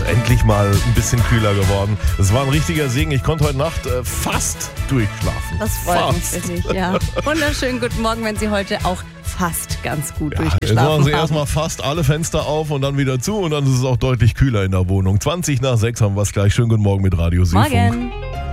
endlich mal ein bisschen kühler geworden. Es war ein richtiger Segen. Ich konnte heute Nacht fast durchschlafen. Das freut mich für dich, ja. Wunderschönen guten Morgen, wenn Sie heute auch fast ganz gut Jetzt durchgeschlafen machen Sie haben. erstmal fast alle Fenster auf und dann wieder zu und dann ist es auch deutlich kühler in der Wohnung. 20 nach 6 haben wir es gleich. Schönen guten Morgen mit Radio Südfunk. Morgen.